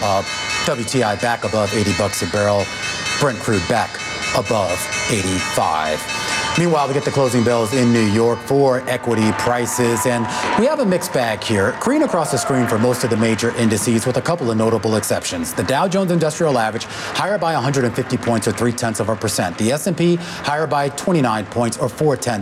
WTI back above 80 bucks a barrel. Brent crude back above 85. Meanwhile, we get the closing bells in New York for equity prices, and we have a mixed bag here. Green across the screen for most of the major indices, with a couple of notable exceptions. The Dow Jones Industrial Average higher by 150 points, or 0.3%. The S&P higher by 29 points, or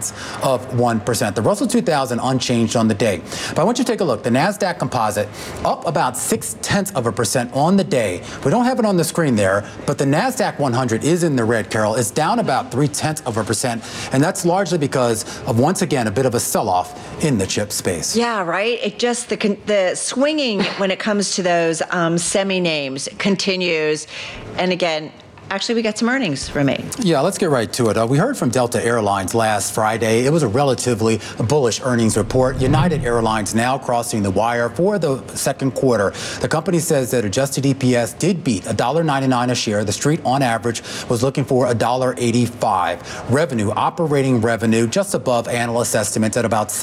0.4%. The Russell 2000 unchanged on the day. But I want you to take a look. The Nasdaq Composite up about 0.6% on the day. We don't have it on the screen there, but the Nasdaq 100 is in the red, Carol. It's down about 0.3%. And that's largely because of, once again, a bit of a sell-off in the chip space. Yeah, right. It just, the swinging when it comes to those semi-names continues. And again, actually, we got some earnings remain. Yeah, let's get right to it. We heard from Delta Airlines last Friday. It was a relatively bullish earnings report. United Airlines now crossing the wire for the second quarter. The company says that adjusted EPS did beat $1.99 a share. The street, on average, was looking for $1.85. Revenue, operating revenue, just above analyst estimates at about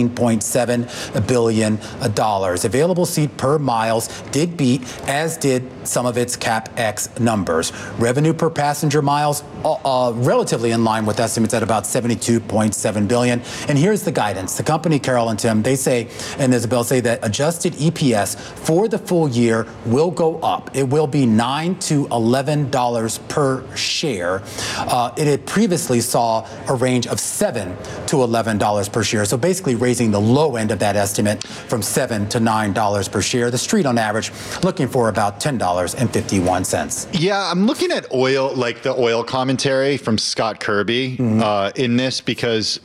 $17.7 billion. Available seat per miles did beat, as did some of its CapEx numbers. Revenue per passenger miles relatively in line with estimates at about $72.7 billion. And here's the guidance. The company, Carol and Tim, they say, and Isabel, say that adjusted EPS for the full year will go up. It will be $9 to $11 per share. It had previously saw a range of $7 to $11 per share. So basically raising the low end of that estimate from $7 to $9 per share. The street on average looking for about $10.51. Yeah, I'm looking at oil, like the oil commentary from Scott Kirby in this, because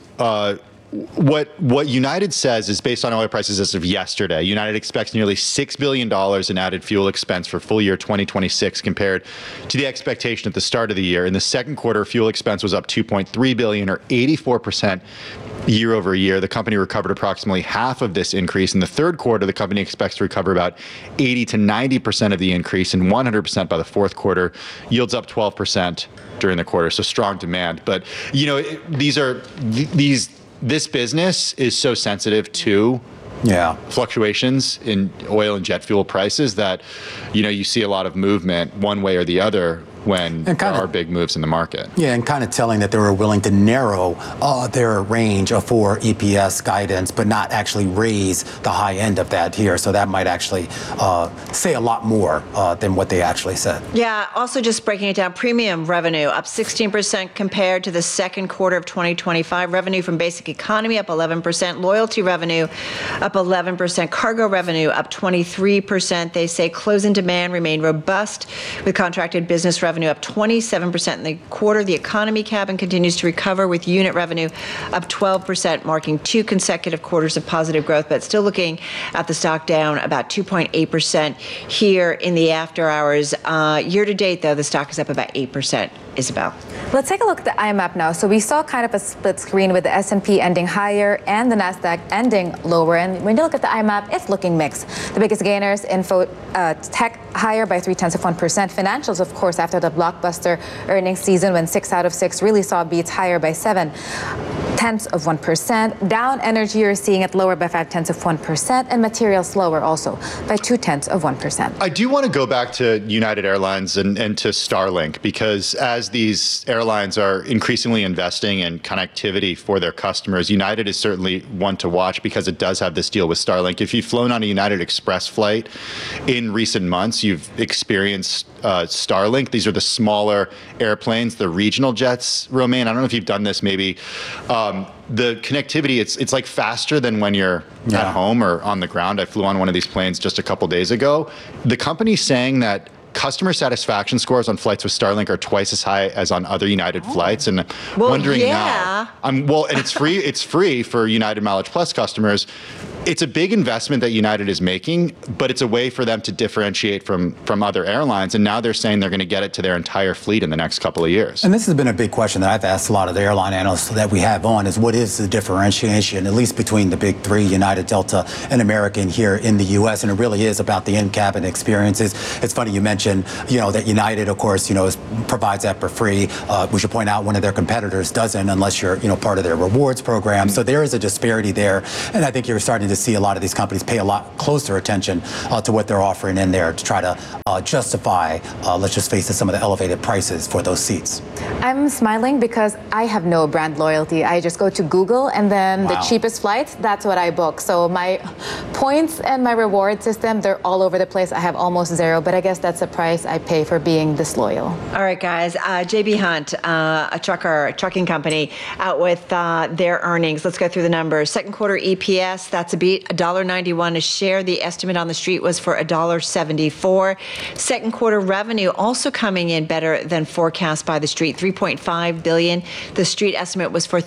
what United says is based on oil prices as of yesterday. United expects nearly $6 billion in added fuel expense for full year 2026 compared to the expectation at the start of the year. In the second quarter, fuel expense was up $2.3 billion, or 84% year over year. The company recovered approximately half of this increase. In the third quarter, the company expects to recover about 80 to 90% of the increase and 100% by the fourth quarter. Yields up 12% during the quarter, so strong demand. But, you know, this business is so sensitive to fluctuations in oil and jet fuel prices that, you know, you see a lot of movement one way or the other when there are big moves in the market. Yeah, and kind of telling that they were willing to narrow their range for EPS guidance, but not actually raise the high end of that here. So that might actually say a lot more than what they actually said. Yeah, also just breaking it down, premium revenue up 16% compared to the second quarter of 2025. Revenue from basic economy up 11%. Loyalty revenue up 11%. Cargo revenue up 23%. They say close-in demand remained robust with contracted business revenue up 27% in the quarter. The economy cabin continues to recover with unit revenue up 12%, marking 2 consecutive quarters of positive growth, but still looking at the stock down about 2.8% here in the after hours. Year to date, though, the stock is up about 8%. Isabel. Let's take a look at the IMAP now. So we saw kind of a split screen with the S&P ending higher and the Nasdaq ending lower. And when you look at the IMAP, it's looking mixed. The biggest gainers, tech higher by 0.3%. Financials, of course, after the blockbuster earnings season when 6 out of 6 really saw beats higher by 0.7%. Down energy, you're seeing it lower by 0.5%, and materials lower also by 0.2%. I do want to go back to United Airlines and to Starlink, because as these airlines are increasingly investing in connectivity for their customers, United is certainly one to watch because it does have this deal with Starlink. If you've flown on a United Express flight in recent months, you've experienced Starlink. These are the smaller airplanes, the regional jets, Romain. I don't know if you've done this maybe. The connectivity, it's like faster than when you're at home or on the ground. I flew on one of these planes just a couple days ago. The company's saying that customer satisfaction scores on flights with Starlink are twice as high as on other United flights. And wondering now, and it's free. It's free for United Mileage Plus customers. It's a big investment that United is making, but it's a way for them to differentiate from other airlines. And now they're saying they're going to get it to their entire fleet in the next couple of years. And this has been a big question that I've asked a lot of the airline analysts that we have on, is what is the differentiation, at least between the big three, United, Delta, and American here in the U.S. And it really is about the in-cabin experiences. It's funny you mentioned, that United, of course, provides that for free. We should point out one of their competitors doesn't, unless you're, part of their rewards program. So there is a disparity there. And I think you're starting to to see a lot of these companies pay a lot closer attention to what they're offering in there to try to justify, let's just face it, some of the elevated prices for those seats. I'm smiling because I have no brand loyalty. I just go to Google and then the Wow. cheapest flights, that's what I book. So my points and my reward system, they're all over the place. I have almost zero, but I guess that's the price I pay for being disloyal. All right, guys. J.B. Hunt, a trucking company, out with their earnings. Let's go through the numbers. Second quarter EPS, that's a beat, $1.91 a share. The estimate on the street was for $1.74. Second quarter revenue also coming in better than forecast by the street, $3.5 billion. The street estimate was for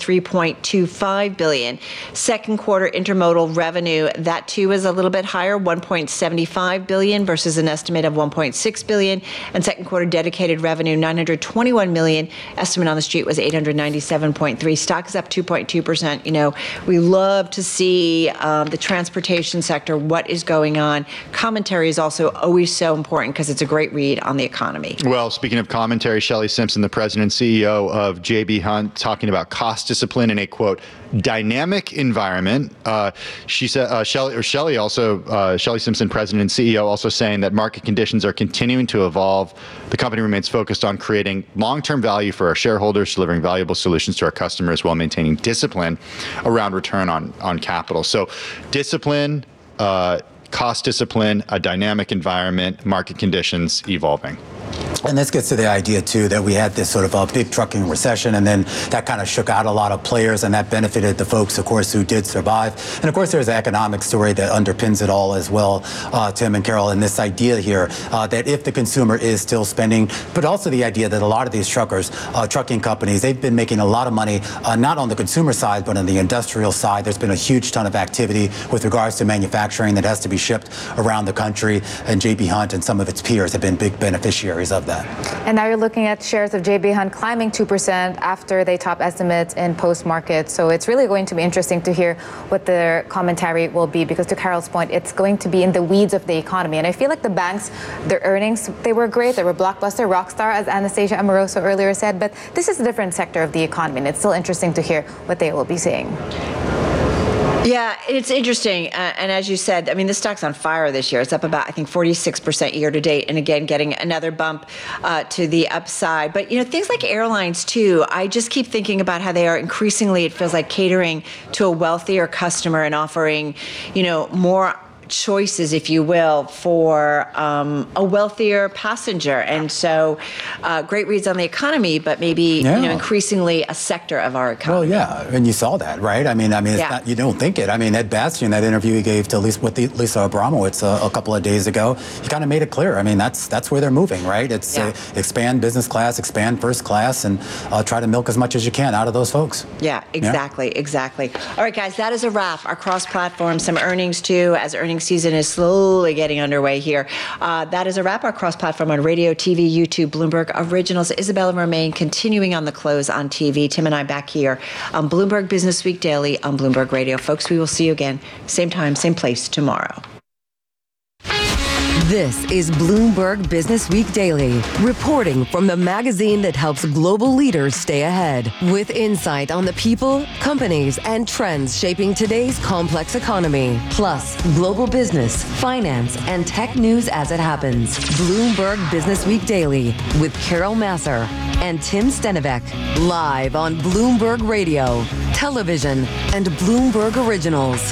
$3.25 billion. Second quarter intermodal revenue, that too is a little bit higher, $1.75 billion versus an estimate of $1.6 billion. And second quarter dedicated revenue, $921 million. Estimate on the street was $897.3. Stock is up 2.2%. You know, we love to see the transportation sector, what is going on. Commentary is also always so important because it's a great read on the economy. Well, speaking of commentary, Shelley Simpson, the president and CEO of J.B. Hunt, talking about cost discipline in a, quote, dynamic environment. She said, Shelley Simpson, president and CEO, also saying that market conditions are continuing to evolve. The company remains focused on creating long-term value for our shareholders, delivering valuable solutions to our customers while maintaining discipline around return on capital. So discipline, cost discipline, a dynamic environment, market conditions evolving. And this gets to the idea, too, that we had this sort of a big trucking recession, and then that kind of shook out a lot of players, and that benefited the folks, of course, who did survive. And, of course, there's an economic story that underpins it all as well, Tim and Carol, and this idea here that if the consumer is still spending, but also the idea that a lot of these trucking companies, they've been making a lot of money, not on the consumer side, but on the industrial side. There's been a huge ton of activity with regards to manufacturing that has to be shipped around the country, and J.B. Hunt and some of its peers have been big beneficiaries of that. And now you're looking at shares of J.B. Hunt climbing 2% after they top estimates in post-market. So it's really going to be interesting to hear what their commentary will be, because to Carol's point, it's going to be in the weeds of the economy. And I feel like the banks, their earnings, they were great. They were blockbuster, rockstar, as Anastasia Amoroso earlier said. But this is a different sector of the economy, and it's still interesting to hear what they will be saying. Yeah, it's interesting. And as you said, I mean, this stock's on fire this year. It's up about, I think, 46% year to date. And again, getting another bump to the upside. But, you know, things like airlines, too, I just keep thinking about how they are increasingly, it feels like, catering to a wealthier customer and offering, you know, more choices, if you will, for a wealthier passenger. And so great reads on the economy, but maybe you know, increasingly a sector of our economy. Well, yeah, and you saw that, right? I mean, it's not, you don't think it. I mean, Ed Bastian, that interview he gave to Lisa Abramowitz a couple of days ago, he kind of made it clear. I mean, that's where they're moving, right? It's expand business class, expand first class, and try to milk as much as you can out of those folks. Yeah, exactly. All right, guys, that is a wrap. Our cross-platform, some earnings too, as earnings season is slowly getting underway here. That is a wrap. Our cross-platform on radio, TV, YouTube, Bloomberg Originals. Isabella Romaine continuing on the close on TV. Tim and I back here on Bloomberg Business Week Daily on Bloomberg Radio. Folks, we will see you again, same time, same place tomorrow. This is Bloomberg Business Week Daily, reporting from the magazine that helps global leaders stay ahead, with insight on the people, companies, and trends shaping today's complex economy, plus global business, finance, and tech news as it happens. Bloomberg Business Week Daily with Carol Massar and Tim Stenivek, live on Bloomberg Radio, television, and Bloomberg Originals.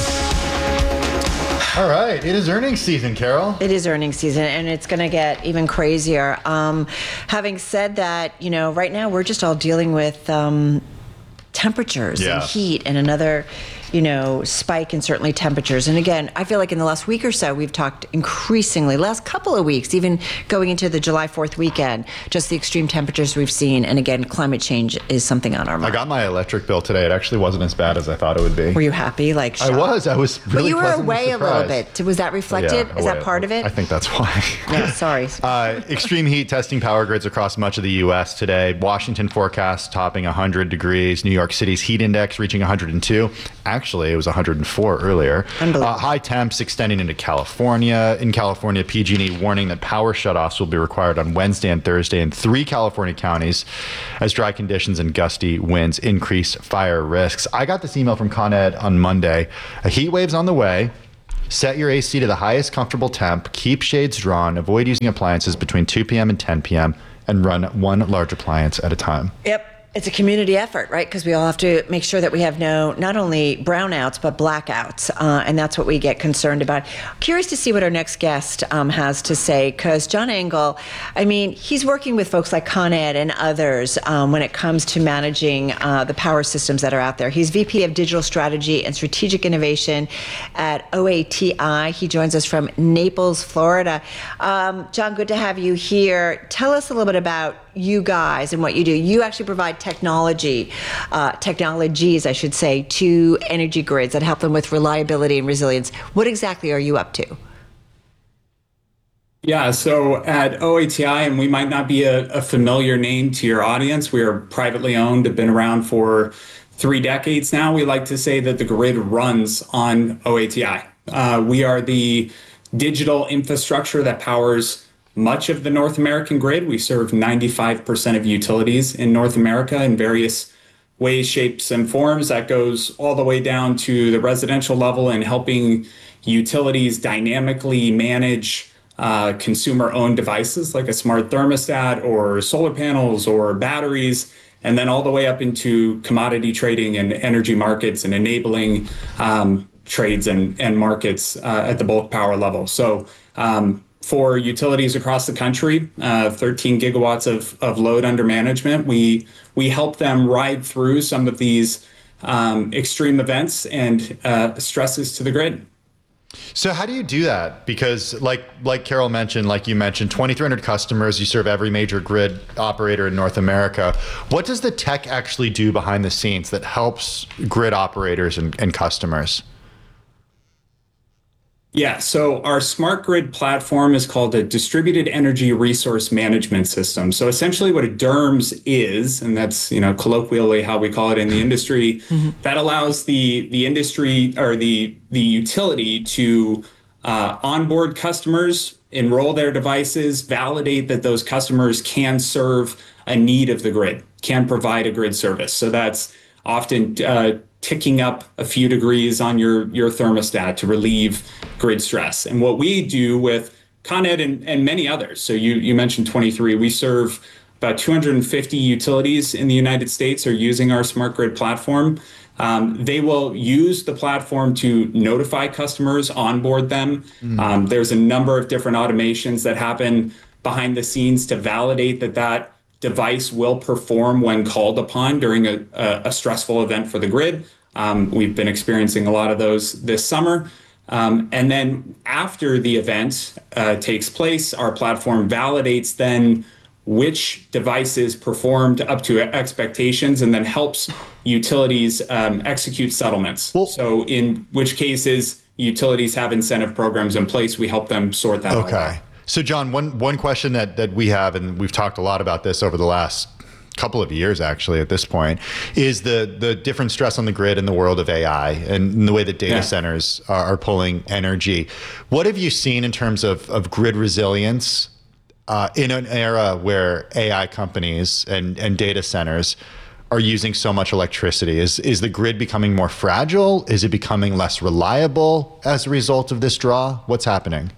All right, it is earnings season, Carol. It is earnings season, and it's going to get even crazier. Having said that, you know, right now we're just all dealing with temperatures and heat and another, you know, spike in certainly temperatures. And again, I feel like in the last week or so, we've talked increasingly, last couple of weeks, even going into the July 4th weekend, just the extreme temperatures we've seen. And again, climate change is something on our mind. I got my electric bill today. It actually wasn't as bad as I thought it would be. Were you happy? I was really But you were pleasantly away surprised. a little bit. Was that reflected? Is that part of it? I think that's why. Yeah, sorry. Extreme heat testing power grids across much of the U.S. today. Washington forecast topping 100 degrees. New York City's heat index reaching 102. actually. It was 104 earlier. High temps extending into California. In California, PG&E warning that power shutoffs will be required on Wednesday and Thursday in 3 California counties as dry conditions and gusty winds increase fire risks. I got this email from Con Ed on Monday. A heat wave's on the way. Set your AC to the highest comfortable temp. Keep shades drawn. Avoid using appliances between 2 p.m. and 10 p.m. and run one large appliance at a time. Yep. It's a community effort, right? Because we all have to make sure that we have not only brownouts, but blackouts. And that's what we get concerned about. Curious to see what our next guest has to say, because John Engel, I mean, he's working with folks like Con Ed and others when it comes to managing the power systems that are out there. He's VP of Digital Strategy and Strategic Innovation at OATI. He joins us from Naples, Florida. John, good to have you here. Tell us a little bit about you guys and what you do. You actually provide technologies, I should say, to energy grids that help them with reliability and resilience. What exactly are you up to? Yeah, so at OATI, and we might not be a familiar name to your audience, we are privately owned, have been around for 3 decades now. We like to say that the grid runs on OATI. We are the digital infrastructure that powers much of the North American grid. We serve 95% of utilities in North America in various ways, shapes, and forms. That goes all the way down to the residential level and helping utilities dynamically manage consumer-owned devices like a smart thermostat or solar panels or batteries, and then all the way up into commodity trading and energy markets and enabling trades and markets at the bulk power level. So for utilities across the country, 13 gigawatts of load under management, we help them ride through some of these extreme events and stresses to the grid. So how do you do that? Because like Carol mentioned, like you mentioned, 2,300 customers, you serve every major grid operator in North America. What does the tech actually do behind the scenes that helps grid operators and customers? Yeah, so our smart grid platform is called a distributed energy resource management system. So essentially what a DERMS is, and that's colloquially how we call it in the industry, that allows the industry or the utility to onboard customers, enroll their devices, validate that those customers can serve a need of the grid, can provide a grid service. So that's often ticking up a few degrees on your thermostat to relieve grid stress. And what we do with Con Ed and many others, so you mentioned 23, we serve about 250 utilities in the United States are using our smart grid platform. They will use the platform to notify customers, onboard them. There's a number of different automations that happen behind the scenes to validate that device will perform when called upon during a stressful event for the grid. We've been experiencing a lot of those this summer. And then after the event takes place, our platform validates then which devices performed up to expectations and then helps utilities execute settlements. So in which cases utilities have incentive programs in place, we help them sort that out. Okay. So John, one question that we have, and we've talked a lot about this over the last couple of years actually at this point, is the different stress on the grid in the world of AI and the way that data centers are pulling energy. What have you seen in terms of grid resilience in an era where AI companies and data centers are using so much electricity? Is the grid becoming more fragile? Is it becoming less reliable as a result of this draw? What's happening?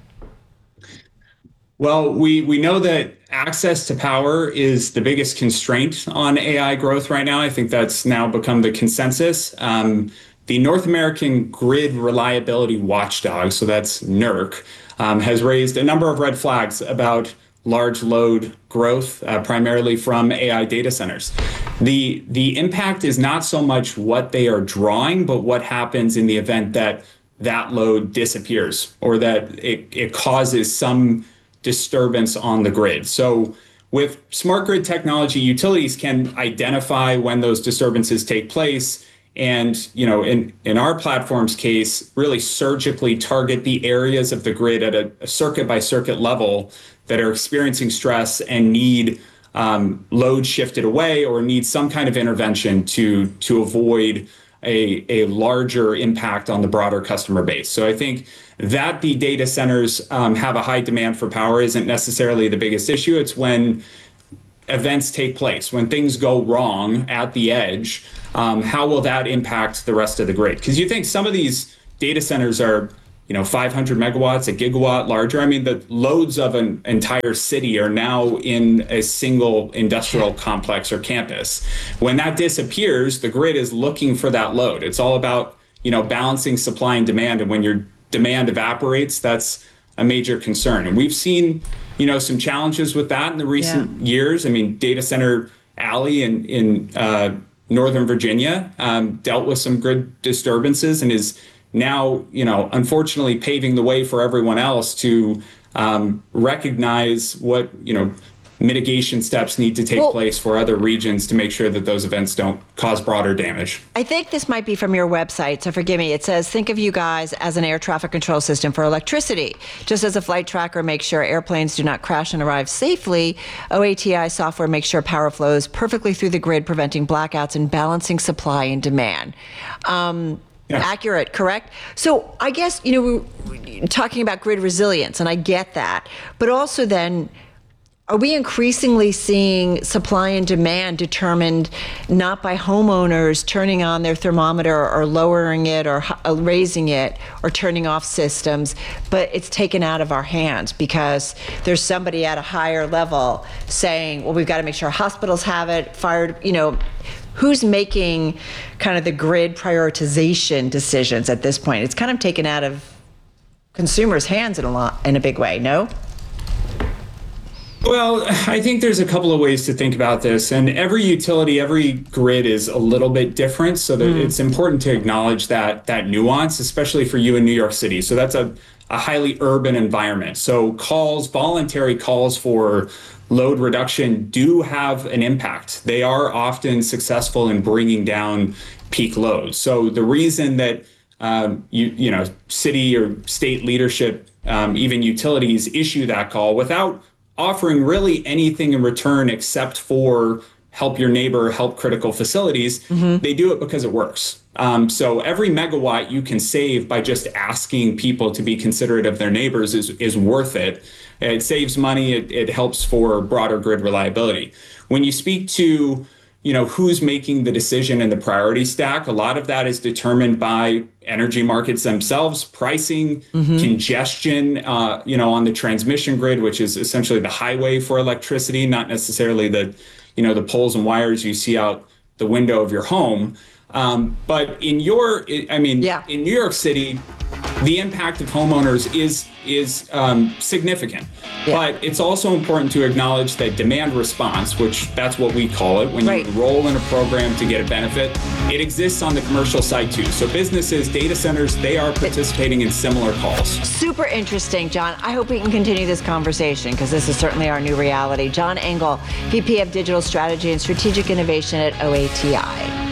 Well, we know that access to power is the biggest constraint on AI growth right now. I think that's now become the consensus. The North American Grid Reliability Watchdog, so that's NERC, has raised a number of red flags about large load growth, primarily from AI data centers. The impact is not so much what they are drawing, but what happens in the event that load disappears or that it causes some disturbance on the grid. So with smart grid technology, utilities can identify when those disturbances take place and, in our platform's case, really surgically target the areas of the grid at a circuit by circuit level that are experiencing stress and need load shifted away or need some kind of intervention to avoid a larger impact on the broader customer base. So I think that the data centers have a high demand for power isn't necessarily the biggest issue. It's when events take place, when things go wrong at the edge, how will that impact the rest of the grid? Because you think some of these data centers are 500 megawatts, a gigawatt larger. I mean, the loads of an entire city are now in a single industrial complex or campus. When that disappears, the grid is looking for that load. It's all about, balancing supply and demand. And when your demand evaporates, that's a major concern. And we've seen, some challenges with that in the recent years. I mean, Data Center Alley in Northern Virginia dealt with some grid disturbances and is now, unfortunately paving the way for everyone else to recognize what, mitigation steps need to take place for other regions to make sure that those events don't cause broader damage. I think this might be from your website, so forgive me. It says, think of you guys as an air traffic control system for electricity. Just as a flight tracker makes sure airplanes do not crash and arrive safely, OATI software makes sure power flows perfectly through the grid, preventing blackouts and balancing supply and demand. Accurate, correct? So I guess, we're talking about grid resilience, and I get that. But also then, are we increasingly seeing supply and demand determined not by homeowners turning on their thermometer or lowering it or raising it or turning off systems, but it's taken out of our hands because there's somebody at a higher level saying, well, we've got to make sure hospitals have it, fired, who's making kind of the grid prioritization decisions at this point? It's kind of taken out of consumers' hands in a big way, no? Well, I think there's a couple of ways to think about this, and every utility, every grid is a little bit different, so that it's important to acknowledge that nuance, especially for you in New York City. So that's a highly urban environment. So voluntary calls for load reduction do have an impact. They are often successful in bringing down peak loads. So the reason that city or state leadership, even utilities, issue that call without offering really anything in return except for help your neighbor, help critical facilities, they do it because it works. So every megawatt you can save by just asking people to be considerate of their neighbors is worth it. It saves money. It helps for broader grid reliability. When you speak to who's making the decision in the priority stack, a lot of that is determined by energy markets themselves, pricing, congestion, on the transmission grid, which is essentially the highway for electricity, not necessarily the poles and wires you see out the window of your home. But in in New York City, the impact of homeowners is significant. But it's also important to acknowledge that demand response, which that's what we call it, when you enroll in a program to get a benefit, it exists on the commercial side too. So businesses, data centers, they are participating in similar calls. Super interesting, John. I hope we can continue this conversation because this is certainly our new reality. John Engel, VP of Digital Strategy and Strategic Innovation at OATI.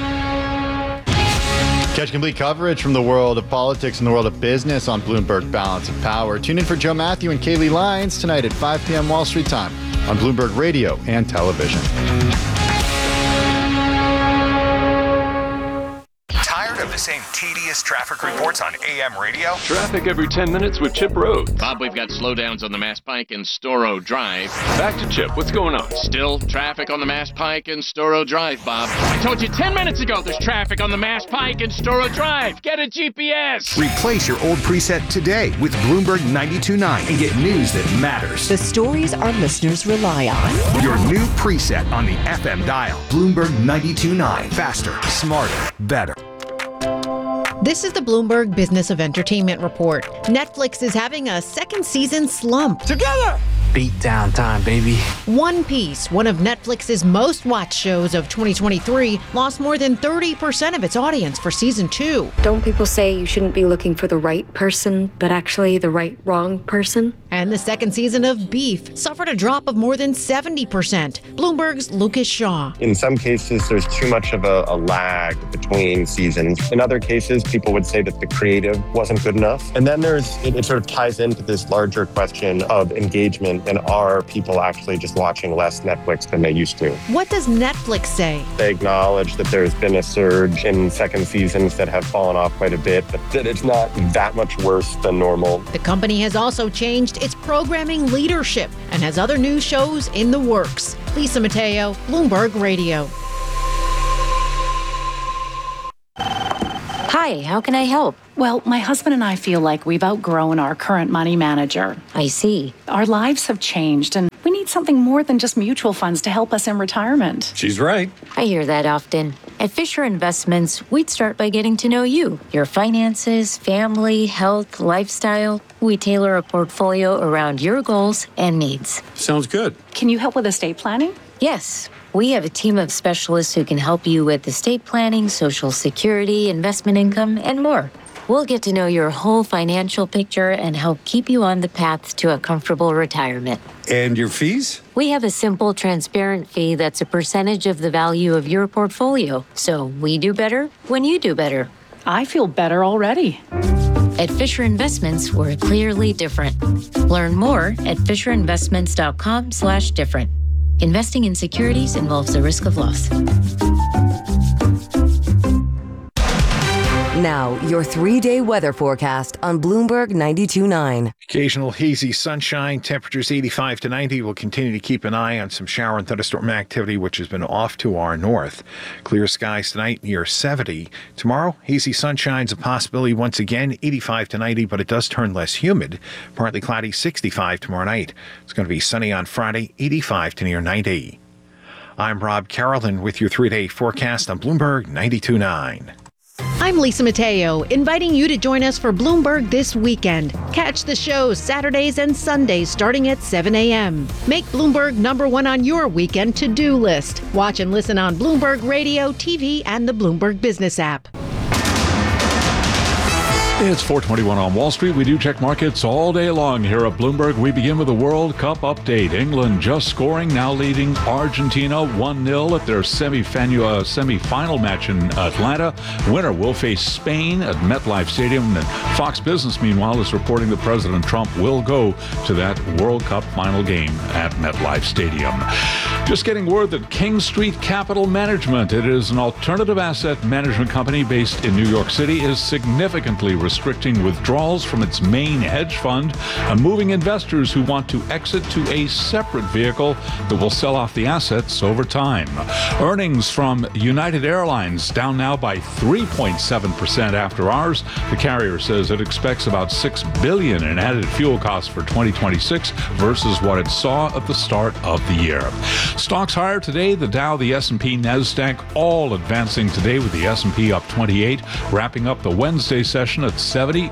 Catch complete coverage from the world of politics and the world of business on Bloomberg Balance of Power. Tune in for Joe Matthew and Kaylee Lyons tonight at 5 p.m. Wall Street time on Bloomberg Radio and television. Tired of the same tedious traffic reports on AM radio? Traffic every 10 minutes with Chip Rhodes. Bob, we've got slowdowns on the Mass Pike and Storrow Drive. Back to Chip. What's going on? Still traffic on the Mass Pike and Storrow Drive, Bob. I told you 10 minutes ago there's traffic on the Mass Pike and Storrow Drive. Get a GPS. Replace your old preset today with Bloomberg 92.9 and get news that matters. The stories our listeners rely on. Your new preset on the FM dial. Bloomberg 92.9. Faster, smarter, better. This is the Bloomberg Business of Entertainment Report. Netflix is having a second season slump. Together! Beat down time, baby. One Piece, one of Netflix's most watched shows of 2023, lost more than 30% of its audience for season 2. Don't people say you shouldn't be looking for the right person, but actually the right wrong person? And the second season of Beef suffered a drop of more than 70%. Bloomberg's Lucas Shaw. In some cases, there's too much of a lag between seasons. In other cases, people would say that the creative wasn't good enough. And then it sort of ties into this larger question of engagement, and are people actually just watching less Netflix than they used to? What does Netflix say? They acknowledge that there's been a surge in second seasons that have fallen off quite a bit, but that it's not that much worse than normal. The company has also changed its programming leadership and has other new shows in the works. Lisa Mateo, Bloomberg Radio. Hi, how can I help? Well, my husband and I feel like we've outgrown our current money manager. I see. Our lives have changed, and we need something more than just mutual funds to help us in retirement. She's right. I hear that often. At Fisher Investments, we'd start by getting to know you, your finances, family, health, lifestyle. We tailor a portfolio around your goals and needs. Sounds good. Can you help with estate planning? Yes. We have a team of specialists who can help you with estate planning, Social Security, investment income, and more. We'll get to know your whole financial picture and help keep you on the path to a comfortable retirement. And your fees? We have a simple, transparent fee that's a percentage of the value of your portfolio. So we do better when you do better. I feel better already. At Fisher Investments, we're clearly different. Learn more at FisherInvestments.com/different. Investing in securities involves the risk of loss. Now, your 3-day weather forecast on Bloomberg 92.9. Occasional hazy sunshine, temperatures 85 to 90. We'll continue to keep an eye on some shower and thunderstorm activity, which has been off to our north. Clear skies tonight near 70. Tomorrow, hazy sunshine's a possibility once again, 85 to 90, but it does turn less humid. Partly cloudy, 65 tomorrow night. It's going to be sunny on Friday, 85 to near 90. I'm Rob Carolyn with your 3-day forecast on Bloomberg 92.9. I'm Lisa Mateo, inviting you to join us for Bloomberg this weekend. Catch the shows Saturdays and Sundays starting at 7 a.m. Make Bloomberg #1 on your weekend to-do list. Watch and listen on Bloomberg Radio, TV, and the Bloomberg Business app. It's 4:21 on Wall Street. We do check markets all day long here at Bloomberg. We begin with a World Cup update. England just scoring, now leading Argentina 1-0 at their semi-final match in Atlanta. Winner will face Spain at MetLife Stadium. And Fox Business, meanwhile, is reporting that President Trump will go to that World Cup final game at MetLife Stadium. Just getting word that King Street Capital Management, it is an alternative asset management company based in New York City, is significantly restricting withdrawals from its main hedge fund and moving investors who want to exit to a separate vehicle that will sell off the assets over time. Earnings from United Airlines down now by 3.7% after hours. The carrier says it expects about $6 billion in added fuel costs for 2026 versus what it saw at the start of the year. Stocks higher today. The Dow, the S&P, NASDAQ all advancing today, with the S&P up 28, wrapping up the Wednesday session at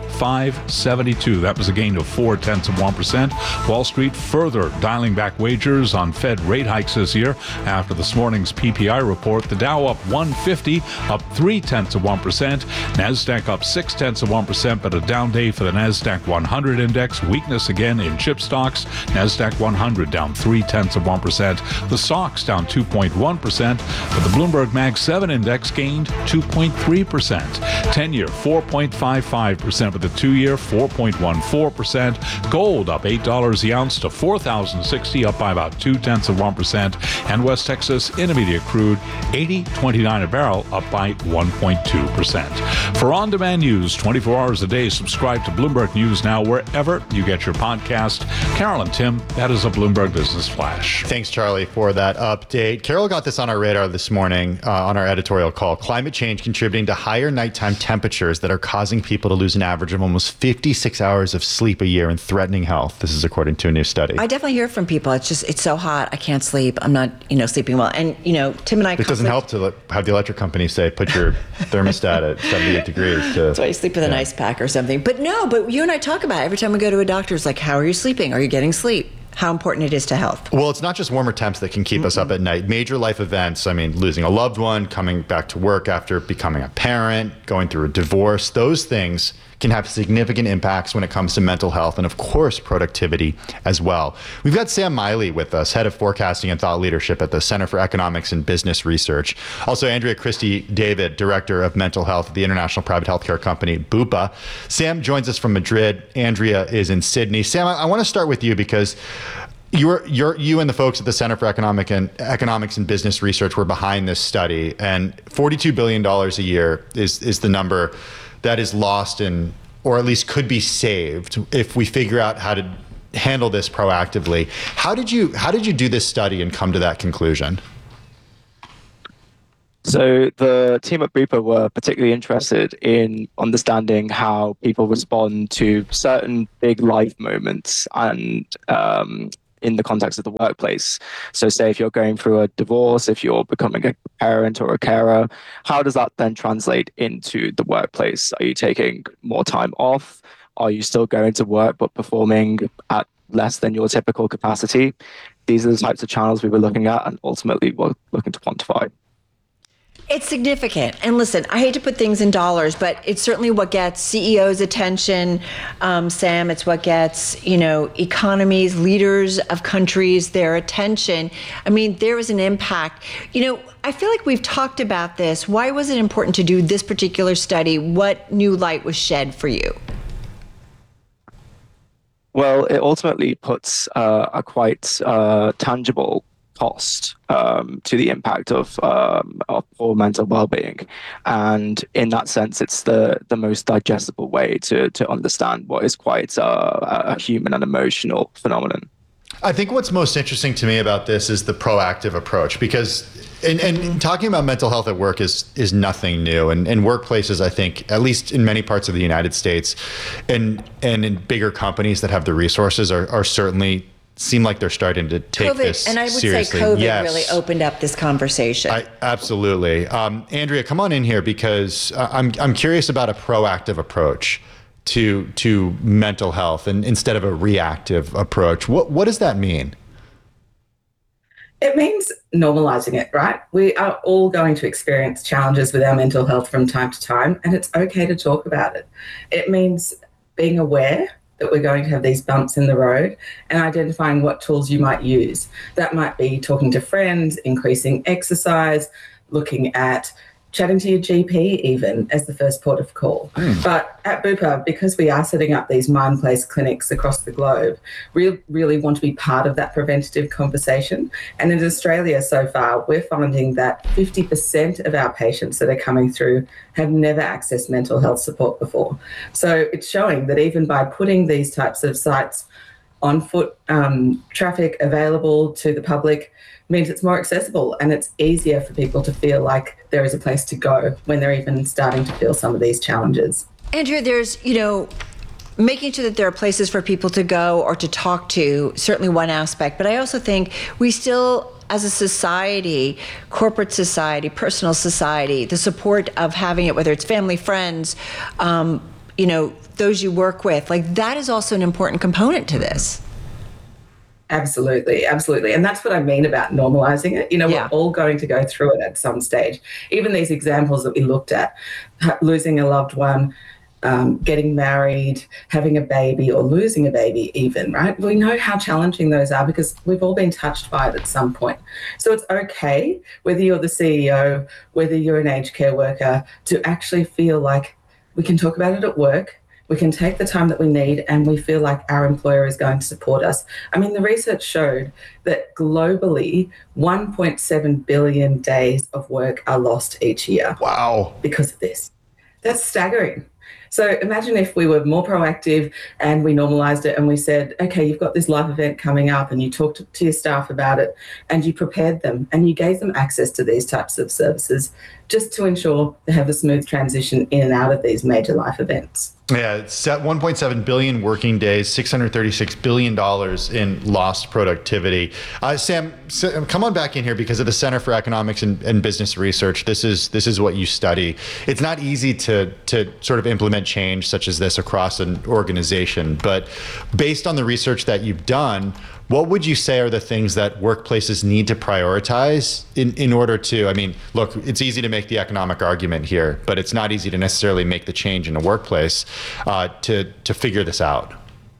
75.72. That was a gain of 0.4%. Wall Street further dialing back wagers on Fed rate hikes this year after this morning's PPI report. The Dow up 150, up 0.3%. NASDAQ up 0.6%, but a down day for the NASDAQ 100 index. Weakness again in chip stocks. NASDAQ 100 down 0.3%. The SOX down 2.1%, but the Bloomberg Mag 7 index gained 2.3%. 10-year 4.55%, but the 2-year 4.14%. Gold up $8 the ounce to $4,060, up by about 0.2%. And West Texas Intermediate crude 80.29 a barrel, up by 1.2%. For on-demand news 24 hours a day, subscribe to Bloomberg News Now wherever you get your podcast. Carol and Tim, that is a Bloomberg Business Flash. Thanks, Charlie, for that update. Carol got this on our radar this morning on our editorial call. Climate change contributing to higher nighttime temperatures that are causing people to lose an average of almost 56 hours of sleep a year and threatening health. This is according to a new study. I definitely hear from people. It's so hot. I can't sleep. I'm not, sleeping well. And, Tim and I. It doesn't help to have the electric company say, put your thermostat at 78 degrees. That's why I sleep with an ice pack or something. But you and I talk about it every time we go to a doctor. It's like, how are you sleeping? Are you getting sleep? How important it is to health. Well, it's not just warmer temps that can keep us up at night. Major life events, losing a loved one, coming back to work after becoming a parent, going through a divorce, those things can have significant impacts when it comes to mental health and, of course, productivity as well. We've got Sam Miley with us, head of forecasting and thought leadership at the Center for Economics and Business Research. Also, Andrea Christie-David, director of mental health at the international private healthcare company Bupa. Sam joins us from Madrid. Andrea is in Sydney. Sam, I want to start with you because you and the folks at the Center for Economics and Business Research were behind this study, and $42 billion a year is the number that is lost in, or at least could be saved if we figure out how to handle this proactively. How did you do this study and come to that conclusion? So the team at Bupa were particularly interested in understanding how people respond to certain big life moments and in the context of the workplace. So say if you're going through a divorce, if you're becoming a parent or a carer, how does that then translate into the workplace? Are you taking more time off? Are you still going to work but performing at less than your typical capacity? These are the types of channels we were looking at and ultimately we're looking to quantify. It's significant. And listen, I hate to put things in dollars, but it's certainly what gets CEOs' attention, Sam. It's what gets, economies, leaders of countries, their attention. I mean, there was an impact. I feel like we've talked about this. Why was it important to do this particular study? What new light was shed for you? Well, it ultimately puts a quite tangible cost to the impact of poor mental well-being, and in that sense, it's the most digestible way to understand what is quite a human and emotional phenomenon. I think what's most interesting to me about this is the proactive approach, because and talking about mental health at work is nothing new, and workplaces, I think, at least in many parts of the United States, and in bigger companies that have the resources, are certainly seem like they're starting to take this seriously. And I would say COVID really opened up this conversation. Absolutely. Andrea, come on in here, because I'm curious about a proactive approach to mental health and instead of a reactive approach. What does that mean? It means normalizing it, right? We are all going to experience challenges with our mental health from time to time, and it's okay to talk about it. It means being aware that we're going to have these bumps in the road and identifying what tools you might use. That might be talking to friends, increasing exercise, looking at chatting to your GP even as the first port of call. But at Bupa, because we are setting up these Mind Place clinics across the globe, we really want to be part of that preventative conversation. And in Australia so far, we're finding that 50% of our patients that are coming through have never accessed mental health support before. So it's showing that even by putting these types of sites on foot, traffic available to the public, means it's more accessible and it's easier for people to feel like there is a place to go when they're even starting to feel some of these challenges. Andrea, there's, making sure that there are places for people to go or to talk to, certainly one aspect. But I also think we still, as a society, corporate society, personal society, the support of having it, whether it's family, friends, those you work with, like that is also an important component to this. Absolutely. And that's what I mean about normalizing it. We're all going to go through it at some stage. Even these examples that we looked at, losing a loved one, getting married, having a baby, or losing a baby even, right? We know how challenging those are because we've all been touched by it at some point. So it's okay, whether you're the CEO, whether you're an aged care worker, to actually feel like we can talk about it at work. We can take the time that we need and we feel like our employer is going to support us. I mean, the research showed that globally, 1.7 billion days of work are lost each year. Wow. Because of this. That's staggering. So imagine if we were more proactive and we normalized it and we said, okay, you've got this life event coming up, and you talked to your staff about it and you prepared them and you gave them access to these types of services just to ensure they have a smooth transition in and out of these major life events. Yeah, it's at 1.7 billion working days, $636 billion in lost productivity. Sam, come on back in here, because of the Center for Economics and Business Research. This is what you study. It's not easy to sort of implement change such as this across an organization, but based on the research that you've done, what would you say are the things that workplaces need to prioritize in order to, I mean, look, it's easy to make the economic argument here, but it's not easy to necessarily make the change in a workplace to figure this out?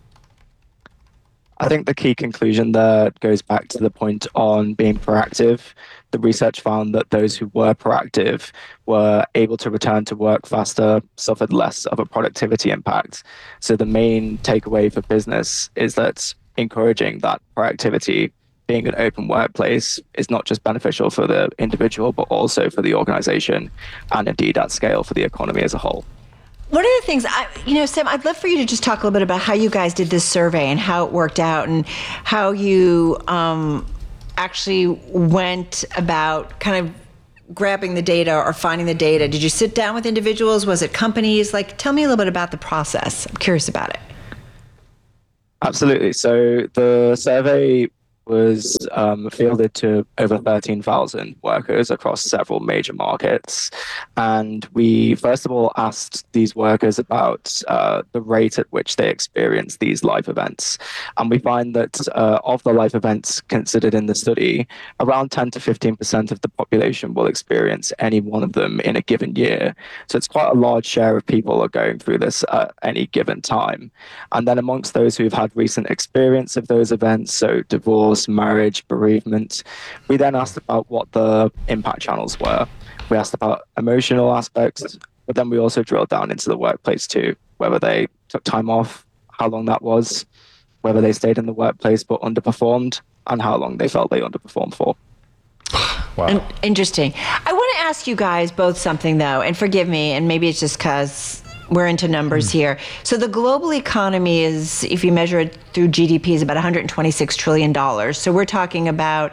I think the key conclusion there goes back to the point on being proactive. The research found that those who were proactive were able to return to work faster, suffered less of a productivity impact. So the main takeaway for business is that encouraging that proactivity, being an open workplace, is not just beneficial for the individual, but also for the organization, and indeed at scale for the economy as a whole. One of the things, Sam, I'd love for you to just talk a little bit about how you guys did this survey and how it worked out and how you actually went about kind of grabbing the data or finding the data. Did you sit down with individuals? Was it companies? Like, tell me a little bit about the process. I'm curious about it. Absolutely. So the survey was fielded to over 13,000 workers across several major markets. And we, first of all, asked these workers about the rate at which they experience these life events. And we find that of the life events considered in the study, around 10 to 15% of the population will experience any one of them in a given year. So it's quite a large share of people are going through this at any given time. And then amongst those who've had recent experience of those events, so divorce, marriage, bereavement, we then asked about what the impact channels were. We asked about emotional aspects, but then we also drilled down into the workplace too, whether they took time off, how long that was, whether they stayed in the workplace but underperformed, and how long they felt they underperformed for. Wow. Interesting. I want to ask you guys both something, though, and forgive me, and maybe it's just because we're into numbers here. So the global economy is, if you measure it through GDP, is about $126 trillion. So we're talking about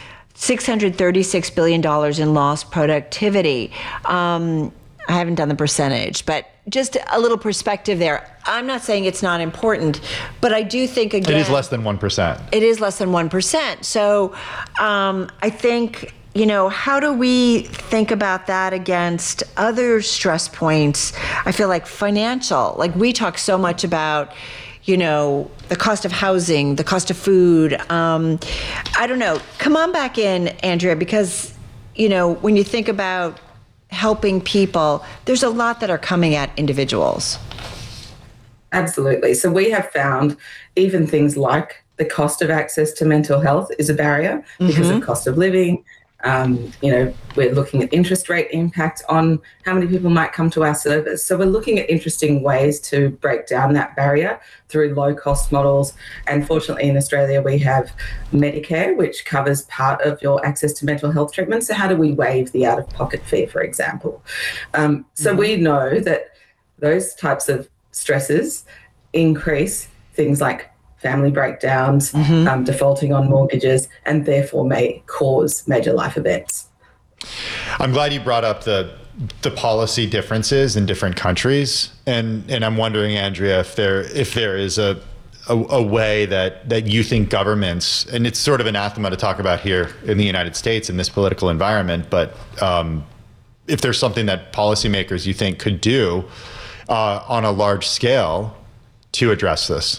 $636 billion in lost productivity. I haven't done the percentage, but just a little perspective there. I'm not saying it's not important, but I do think, again, it is less than 1%. It is less than 1%. So I think, how do we think about that against other stress points? I feel like financial, like we talk so much about, the cost of housing, the cost of food. I don't know. Come on back in, Andrea, because, when you think about helping people, there's a lot that are coming at individuals. Absolutely. So we have found even things like the cost of access to mental health is a barrier because of cost of living. We're looking at interest rate impact on how many people might come to our service. So we're looking at interesting ways to break down that barrier through low-cost models. And fortunately, in Australia, we have Medicare, which covers part of your access to mental health treatment. So how do we waive the out-of-pocket fee, for example? So we know that those types of stresses increase things like family breakdowns, defaulting on mortgages, and therefore may cause major life events. I'm glad you brought up the policy differences in different countries, and I'm wondering, Andrea, if there is a way that you think governments, and it's sort of anathema to talk about here in the United States in this political environment, but if there's something that policymakers you think could do on a large scale to address this.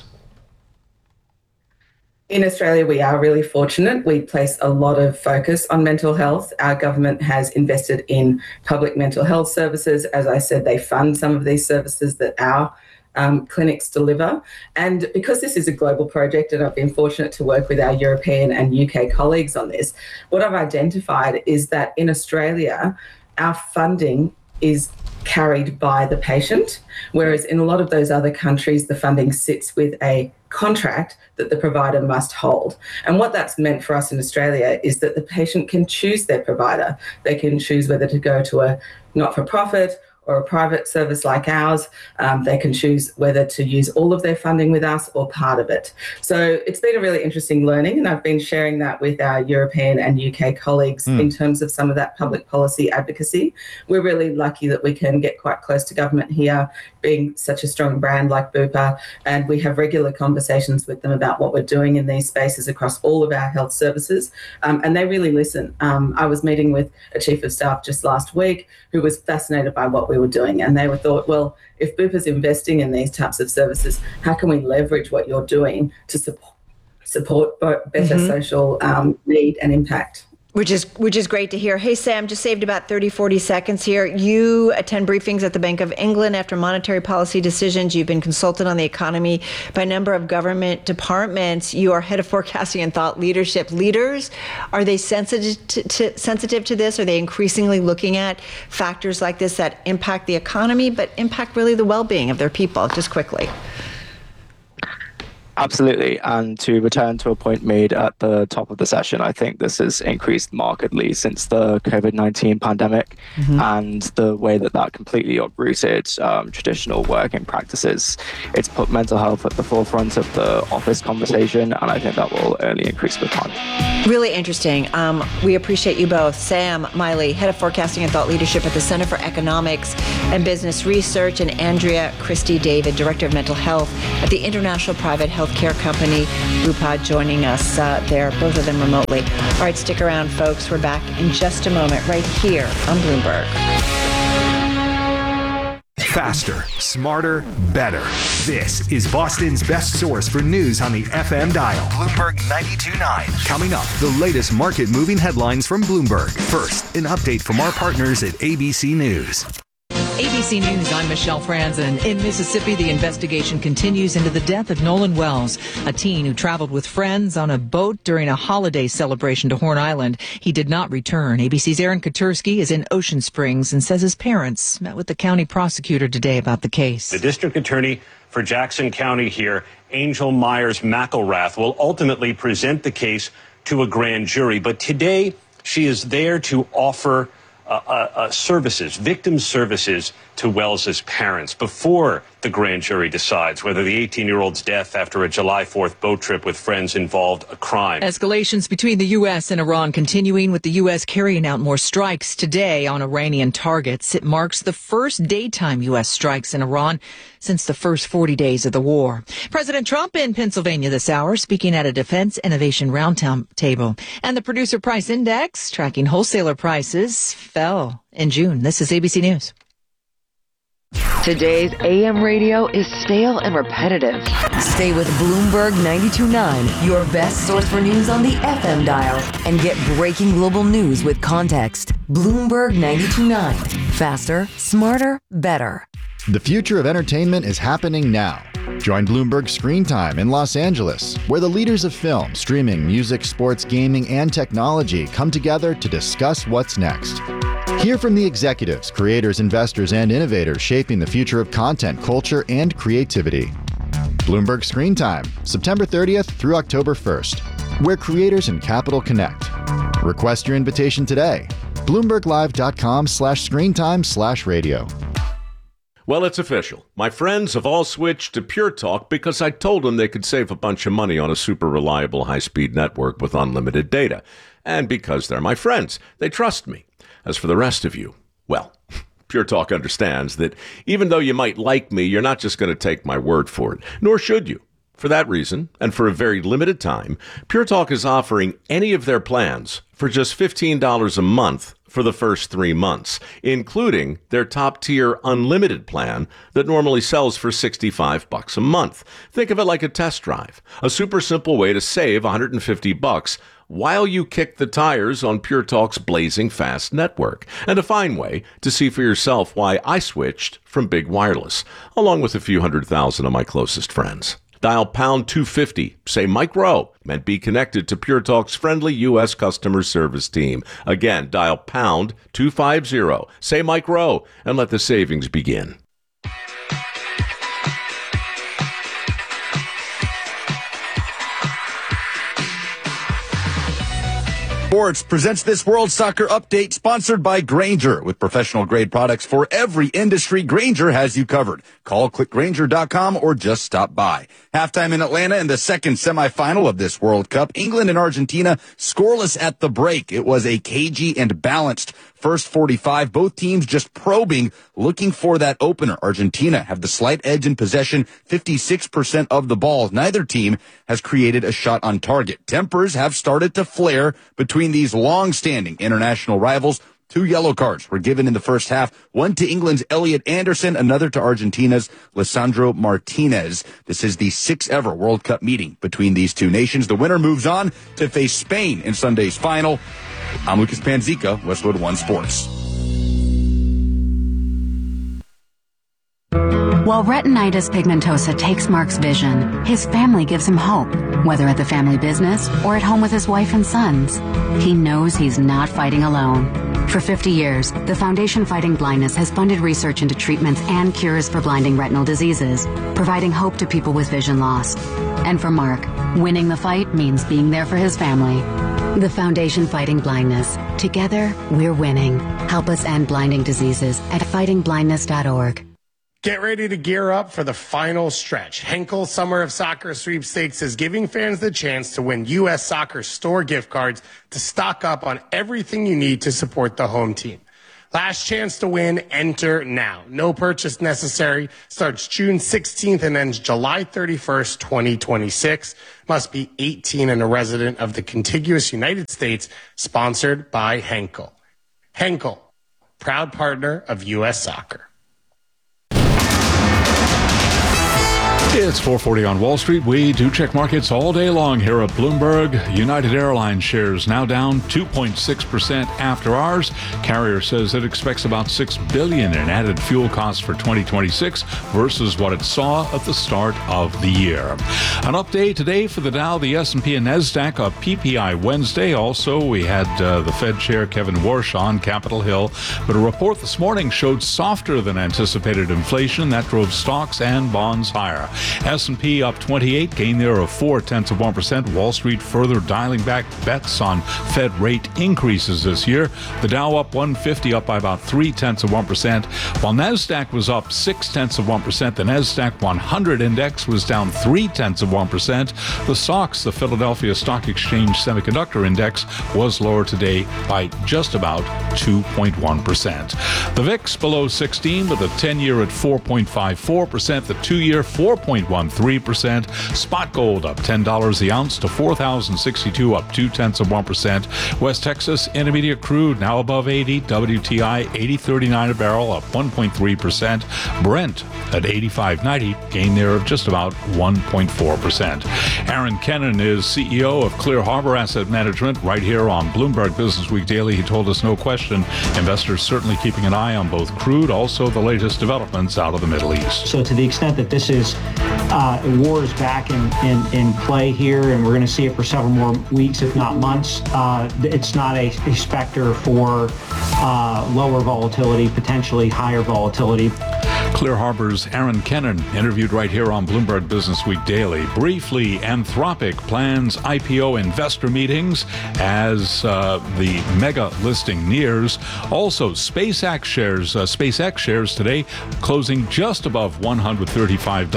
In Australia, we are really fortunate. We place a lot of focus on mental health. Our government has invested in public mental health services. As I said, they fund some of these services that our clinics deliver. And because this is a global project, and I've been fortunate to work with our European and UK colleagues on this, what I've identified is that in Australia, our funding is carried by the patient, whereas in a lot of those other countries, the funding sits with a contract that the provider must hold. And what that's meant for us in Australia is that the patient can choose their provider. They can choose whether to go to a not-for-profit or a private service like ours. They can choose whether to use all of their funding with us or part of it. So it's been a really interesting learning, and I've been sharing that with our European and UK colleagues in terms of some of that public policy advocacy. We're really lucky that we can get quite close to government here, being such a strong brand like Bupa, and we have regular conversations with them about what we're doing in these spaces across all of our health services, and they really listen. I was meeting with a chief of staff just last week who was fascinated by what we were doing, and they thought, well, if Bupa's investing in these types of services, how can we leverage what you're doing to support better social need and impact. Which is great to hear. Hey, Sam, just saved about 40 seconds here. You attend briefings at the Bank of England after monetary policy decisions. You've been consulted on the economy by a number of government departments. You are head of forecasting and thought leadership. Leaders, are they sensitive to this? Are they increasingly looking at factors like this that impact the economy, but impact really the well-being of their people? Just quickly. Absolutely. And to return to a point made at the top of the session, I think this has increased markedly since the COVID-19 pandemic and the way that completely uprooted traditional working practices. It's put mental health at the forefront of the office conversation, and I think that will only increase with time. Really interesting. We appreciate you both. Sam Miley, Head of Forecasting and Thought Leadership at the Center for Economics and Business Research, and Andrea Christie David, Director of Mental Health at the International Private Healthcare Company, Rupad, joining us there, both of them remotely. All right, stick around, folks. We're back in just a moment right here on Bloomberg. Faster, smarter, better. This is Boston's best source for news on the FM dial. Bloomberg 92.9. Coming up, the latest market-moving headlines from Bloomberg. First, an update from our partners at ABC News. ABC News, I'm Michelle Franzen. In Mississippi, the investigation continues into the death of Nolan Wells, a teen who traveled with friends on a boat during a holiday celebration to Horn Island. He did not return. ABC's Aaron Katursky is in Ocean Springs and says his parents met with the county prosecutor today about the case. The district attorney for Jackson County here, Angel Myers McElrath, will ultimately present the case to a grand jury. But today, she is there to offer victim services to Wells's parents before the grand jury decides whether the 18-year-old's death after a July 4th boat trip with friends involved a crime. Escalations between the U.S. and Iran continuing, with the U.S. carrying out more strikes today on Iranian targets. It marks the first daytime U.S. strikes in Iran since the first 40 days of the war. President Trump in Pennsylvania this hour, speaking at a Defense Innovation Roundtable. And the Producer Price Index, tracking wholesaler prices, fell in June. This is ABC News. Today's AM radio is stale and repetitive. Stay with Bloomberg 92.9, your best source for news on the FM dial, and get breaking global news with context. Bloomberg 92.9. Faster, smarter, better. The future of entertainment is happening now. Join Bloomberg Screen Time in Los Angeles, where the leaders of film, streaming, music, sports, gaming, and technology come together to discuss what's next. Hear from the executives, creators, investors, and innovators shaping the future of content, culture, and creativity. Bloomberg Screen Time, September 30th through October 1st, where creators and capital connect. Request your invitation today. BloombergLive.com/screentime/radio. Well, it's official. My friends have all switched to Pure Talk because I told them they could save a bunch of money on a super reliable high-speed network with unlimited data. And because they're my friends, they trust me. As for the rest of you, well, Pure Talk understands that even though you might like me, you're not just going to take my word for it, nor should you. For that reason, and for a very limited time, Pure Talk is offering any of their plans for just $15 a month for the first 3 months, including their top-tier unlimited plan that normally sells for $65 a month. Think of it like a test drive, a super simple way to save $150 while you kick the tires on Pure Talk's blazing fast network, and a fine way to see for yourself why I switched from Big Wireless, along with a few 100,000 of my closest friends. Dial pound 250, say Mike Rowe, and be connected to Pure Talk's friendly U.S. customer service team. Again, dial pound 250, say Mike Rowe, and let the savings begin. Sports presents this World Soccer Update, sponsored by Grainger. With professional grade products for every industry, Grainger has you covered. Call clickgrainger.com or just stop by. Halftime in Atlanta in the second semifinal of this World Cup. England and Argentina scoreless at the break. It was a cagey and balanced first 45. Both teams just probing, looking for that opener. Argentina have the slight edge in possession, 56% of the ball. Neither team has created a shot on target. Tempers have started to flare between these long-standing international rivals. 2 yellow cards were given in the first half, one to England's Elliot Anderson, another to Argentina's Lisandro Martinez. This is the 6th ever World Cup meeting between these two nations. The winner moves on to face Spain in Sunday's final. I'm Lucas Panzica, Westwood One Sports. While retinitis pigmentosa takes Mark's vision, his family gives him hope, whether at the family business or at home with his wife and sons. He knows he's not fighting alone. For 50 years, the Foundation Fighting Blindness has funded research into treatments and cures for blinding retinal diseases, providing hope to people with vision loss. And for Mark, winning the fight means being there for his family. The Foundation Fighting Blindness. Together, we're winning. Help us end blinding diseases at fightingblindness.org. Get ready to gear up for the final stretch. Henkel Summer of Soccer Sweepstakes is giving fans the chance to win U.S. Soccer store gift cards to stock up on everything you need to support the home team. Last chance to win, enter now. No purchase necessary. Starts June 16th and ends July 31st, 2026. Must be 18 and a resident of the contiguous United States. Sponsored by Henkel. Henkel, proud partner of U.S. Soccer. It's 4:40 on Wall Street. We do check markets all day long here at Bloomberg. United Airlines shares now down 2.6% after hours. Carrier says it expects about $6 billion in added fuel costs for 2026 versus what it saw at the start of the year. An update today for the Dow, the S&P, and NASDAQ, a PPI Wednesday. Also, we had the Fed Chair Kevin Warsh on Capitol Hill. But a report this morning showed softer than anticipated inflation. That drove stocks and bonds higher. S&P up 28, gain there of 0.4%. Wall Street further dialing back bets on Fed rate increases this year. The Dow up 150, up by about 0.3%, while NASDAQ was up 0.6%. The NASDAQ 100 index was down 0.3%. The SOX, the Philadelphia Stock Exchange Semiconductor Index, was lower today by just about 2.1%. The VIX below 16 with a 10-year at 4.54%, the 2-year 4.13%. Spot gold up $10 the ounce to $4,062, up 0.2%. West Texas Intermediate crude now above 80. WTI 80.39 a barrel, up 1.3%. Brent at 85.90, gain there of just about 1.4%. Aaron Kennan is CEO of Clear Harbor Asset Management right here on Bloomberg Business Week Daily. He told us no question investors certainly keeping an eye on both crude, also the latest developments out of the Middle East. So to the extent that this is war is back in play here, and we're going to see it for several more weeks, if not months, it's not a specter for lower volatility, potentially higher volatility. Clear Harbor's Aaron Kennan, interviewed right here on Bloomberg Business Week Daily. Briefly, Anthropic plans IPO investor meetings as the mega listing nears. Also, SpaceX shares today closing just above $135,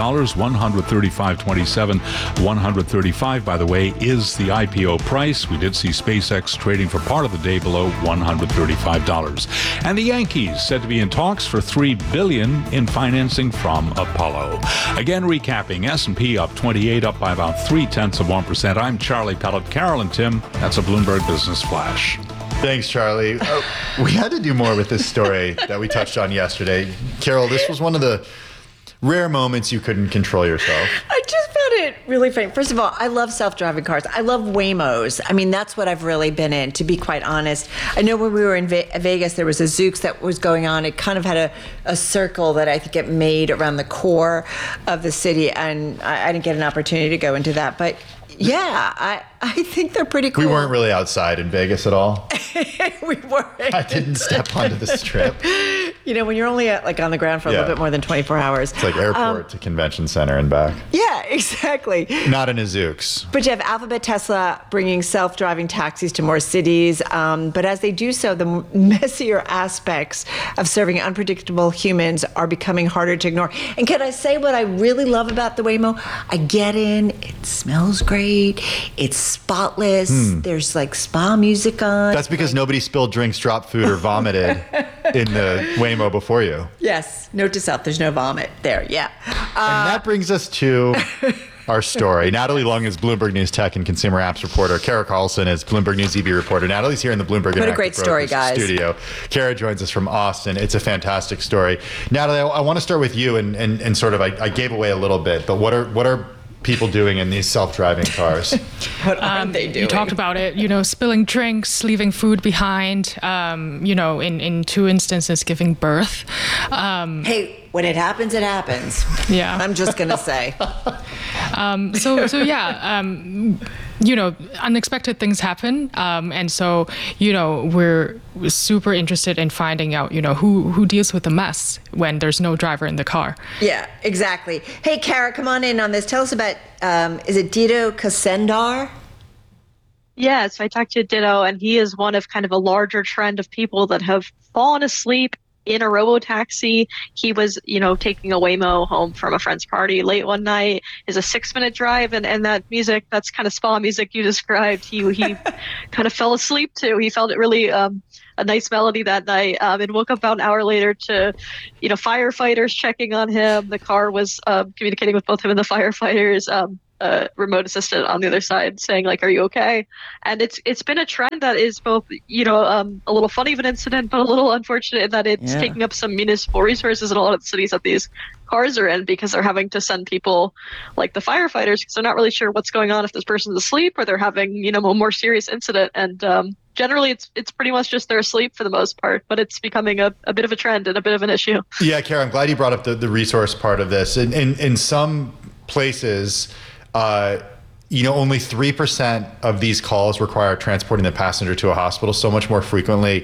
$135.27. $135, by the way, is the IPO price. We did see SpaceX trading for part of the day below $135. And the Yankees said to be in talks for $3 billion in financing from Apollo. Again, recapping, S&P up 28, up by about 0.3%. I'm Charlie Pellet. Carol and Tim, that's a Bloomberg Business Flash. Thanks, Charlie. We had to do more with this story that we touched on yesterday. Carol, this was one of the rare moments you couldn't control yourself. I just found it really funny. First of all, I love self-driving cars. I love Waymos. I mean, that's what I've really been in, to be quite honest. I know when we were in Vegas, there was a Zoox that was going on. It kind of had a circle that I think it made around the core of the city, and I didn't get an opportunity to go into that. But yeah, I think they're pretty cool. We weren't really outside in Vegas at all. We weren't. I didn't step onto the strip. You know, when you're only on the ground for a little bit more than 24 hours. It's like airport to convention center and back. Yeah, exactly. Not in a Zoox. But you have Alphabet, Tesla bringing self-driving taxis to more cities. But as they do so, the messier aspects of serving unpredictable humans are becoming harder to ignore. And can I say what I really love about the Waymo? I get in, it smells great, it's spotless, there's like spa music on. That's because nobody spilled drinks, dropped food, or vomited in the Waymo before you. Yes, note to self, there's no vomit there, yeah. And that brings us to our story. Natalie Lung is Bloomberg News Tech and Consumer Apps reporter. Kara Carlson is Bloomberg News EV reporter. Natalie's here in the Bloomberg What a great story, guys. studio. Kara joins us from Austin. It's a fantastic story. Natalie, I want to start with you and sort of, I gave away a little bit, but what are people doing in these self-driving cars? What aren't they doing? You talked about it, spilling drinks, leaving food behind, in 2 instances, giving birth. Hey, when it happens, it happens. Yeah. I'm just going to say. Unexpected things happen. And so, we're super interested in finding out, who deals with the mess when there's no driver in the car. Yeah, exactly. Hey, Kara, come on in on this. Tell us about, is it Dito Kasendar? Yeah, so I talked to Ditto, and he is one of kind of a larger trend of people that have fallen asleep in a robo-taxi. He was, taking a Waymo home from a friend's party late one night. Is a 6-minute drive, and that music, that's kind of spa music you described, he kind of fell asleep to. He felt it really a nice melody that night, and woke up about an hour later to, firefighters checking on him. The car was communicating with both him and the firefighters. Remote assistant on the other side saying, like, are you okay? And it's been a trend that is both, a little funny of an incident, but a little unfortunate in that it's taking up some municipal resources in a lot of the cities that these cars are in, because they're having to send people like the firefighters because they're not really sure what's going on if this person's asleep or they're having, a more serious incident. And generally it's pretty much just they're asleep for the most part, but it's becoming a bit of a trend and a bit of an issue. Yeah, Kara, I'm glad you brought up the resource part of this. In some places, only 3% of these calls require transporting the passenger to a hospital. So much more frequently,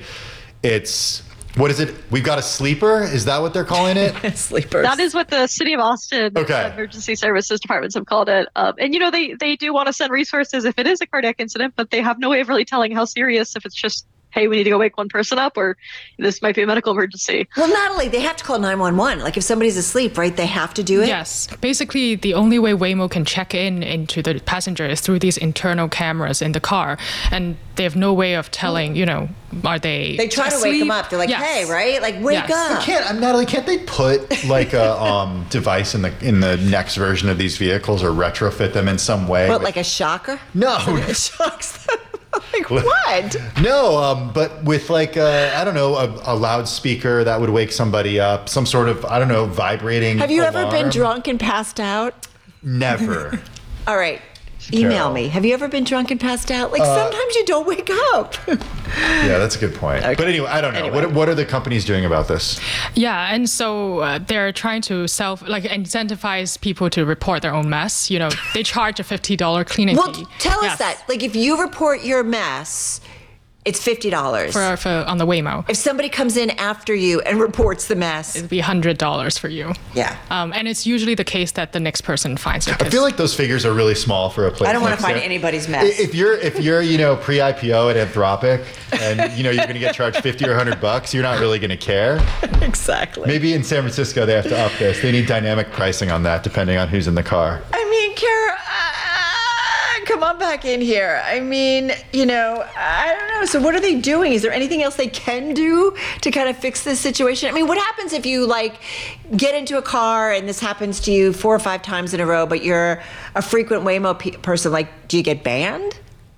what is it? We've got a sleeper? Is that what they're calling it? Sleepers. That is what the City of Austin emergency services departments have called it. And, they do want to send resources if it is a cardiac incident, but they have no way of really telling how serious, if it's just, hey, we need to go wake one person up, or this might be a medical emergency. Well, Natalie, they have to call 911. Like, if somebody's asleep, right, they have to do it? Yes. Basically, the only way Waymo can check into the passenger is through these internal cameras in the car. And they have no way of telling, are they They try asleep? to wake them up. They're like, hey, right? Like, wake up. Natalie, can't they put like a device in the next version of these vehicles or retrofit them in some way? What, like a shocker? No. It shocks them. Like, what? No, but with like a loudspeaker that would wake somebody up, some sort of, vibrating Have you alarm. ever been drunk and passed out? Never. All right. Email me. Have you ever been drunk and passed out? Like, sometimes you don't wake up. Yeah, that's a good point. Okay. But anyway, I don't know. Anyway. What are the companies doing about this? Yeah, and so they're trying to incentivize people to report their own mess. They charge a $50 cleaning fee. Well, tell us that. Like, if you report your mess, it's $50 for on the Waymo. If somebody comes in after you and reports the mess, it'd be $100 for you. Yeah. And it's usually the case that the next person finds it. I feel like those figures are really small for a place. I don't want to find anybody's mess. If you're pre-IPO at Anthropic and you're going to get charged $50 or $100, you're not really going to care. Exactly. Maybe in San Francisco they have to up this. They need dynamic pricing on that depending on who's in the car. I mean, Kara, come on back in here. I mean, I don't know. So what are they doing? Is there anything else they can do to kind of fix this situation? I mean, what happens if you get into a car and this happens to you 4 or 5 times in a row, but you're a frequent Waymo person? Like, do you get banned?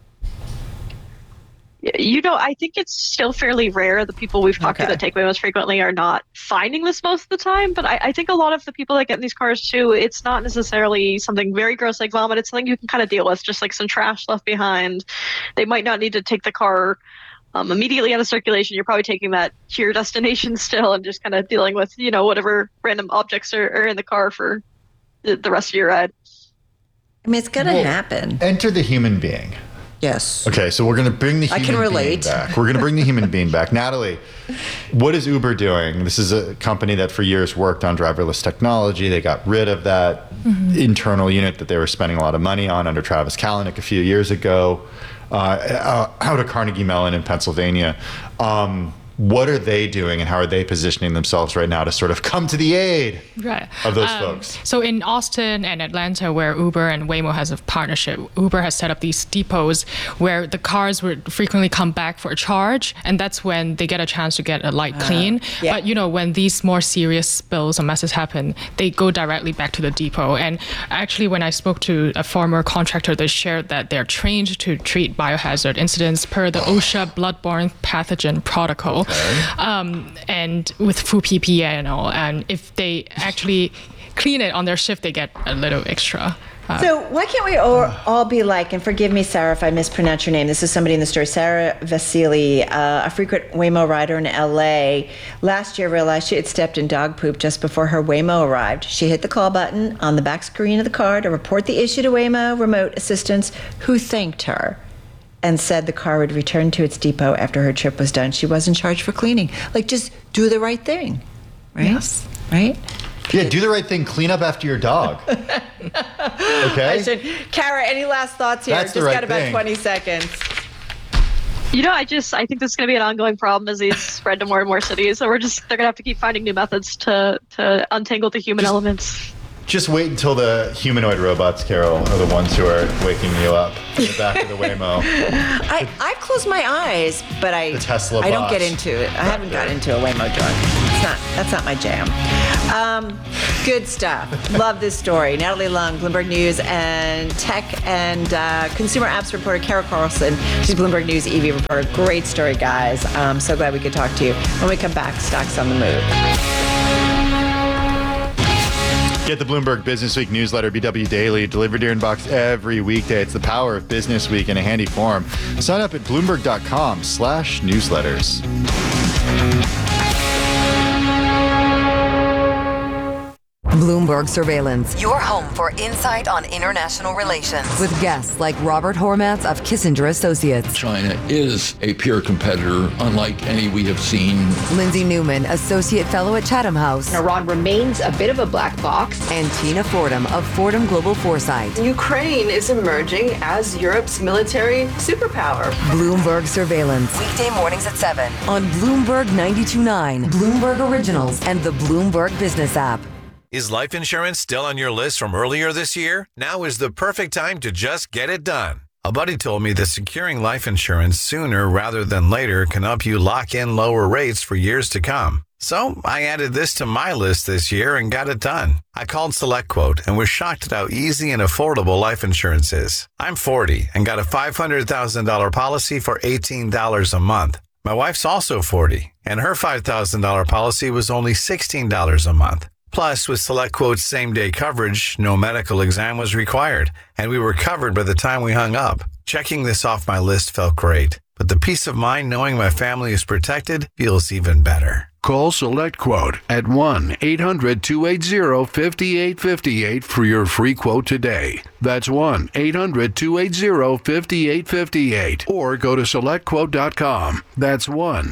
I think it's still fairly rare. The people we've talked to that take Waymos frequently are not finding this most of the time. But I think a lot of the people that get in these cars too, it's not necessarily something very gross like vomit. It's something you can kind of deal with, just like some trash left behind. They might not need to take the car immediately out of circulation. You're probably taking that to your destination still and just kind of dealing with, whatever random objects are in the car for the rest of your ride. I mean, it's going to happen. Enter the human being. Yes. Okay, so we're going to bring the human being back. We're going to bring the human being back. Natalie, what is Uber doing? This is a company that for years worked on driverless technology. They got rid of that internal unit that they were spending a lot of money on under Travis Kalanick a few years ago out of Carnegie Mellon in Pennsylvania. what are they doing and how are they positioning themselves right now to sort of come to the aid of those folks? So in Austin and Atlanta, where Uber and Waymo has a partnership, Uber has set up these depots where the cars would frequently come back for a charge, and that's when they get a chance to get a light clean. But when these more serious spills or messes happen, they go directly back to the depot. And actually, when I spoke to a former contractor, they shared that they're trained to treat biohazard incidents per the OSHA bloodborne pathogen protocol. And with full PPE and all, and if they actually clean it on their shift, they get a little extra. So why can't we all be like, and forgive me, Sarah, if I mispronounce your name. This is somebody in the story, Sarah Vasili, a frequent Waymo rider in LA. Last year realized she had stepped in dog poop just before her Waymo arrived. She hit the call button on the back screen of the car to report the issue to Waymo remote assistants, who thanked her and said the car would return to its depot after her trip was done. She wasn't charged for cleaning. Like, just do the right thing, right? Yes. Right? Yeah, do the right thing. Clean up after your dog. Okay? Kara, any last thoughts here? That's the just right got about thing. 20 seconds. I think this is going to be an ongoing problem as these spread to more and more cities. So they're going to have to keep finding new methods to untangle the human elements. Just wait until the humanoid robots, Carol, are the ones who are waking you up in the back of the Waymo. I close my eyes, but The Tesla I don't bots. get into it. I haven't got into a Waymo drug. That's not my jam. Good stuff. Love this story. Natalie Lung, Bloomberg News and tech and consumer apps reporter Kara Carlson. She's Bloomberg News EV reporter. Great story, guys. I'm so glad we could talk to you. When we come back, stocks on the move. Get the Bloomberg Business Week newsletter, BW Daily, delivered to your inbox every weekday. It's the power of Business Week in a handy form. Sign up at Bloomberg.com/newsletters. Bloomberg Surveillance, your home for insight on international relations. With guests like Robert Hormats of Kissinger Associates. China is a peer competitor, unlike any we have seen. Lindsay Newman, Associate Fellow at Chatham House. Iran remains a bit of a black box. And Tina Fordham of Fordham Global Foresight. Ukraine is emerging as Europe's military superpower. Bloomberg Surveillance, weekday mornings at 7 on Bloomberg 92.9, Bloomberg Originals, and the Bloomberg Business app. Is life insurance still on your list from earlier this year? Now is the perfect time to just get it done. A buddy told me that securing life insurance sooner rather than later can help you lock in lower rates for years to come. So I added this to my list this year and got it done. I called SelectQuote and was shocked at how easy and affordable life insurance is. I'm 40 and got a $500,000 policy for $18 a month. My wife's also 40 and her $5,000 policy was only $16 a month. Plus, with SelectQuote's same-day coverage, no medical exam was required, and we were covered by the time we hung up. Checking this off my list felt great, but the peace of mind knowing my family is protected feels even better. Call SelectQuote at 1-800-280-5858 for your free quote today. That's 1-800-280-5858. Or go to SelectQuote.com. That's